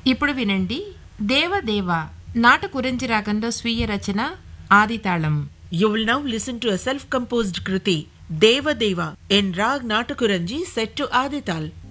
ఇప్పుడు వినండి దేవదేవ నాటకురంజి రాగంలో స్వీయ రచన ఆదితాళం. You will now listen to a self-composed Kriti, Deva Deva, in Rag Natakuranji set to Adital.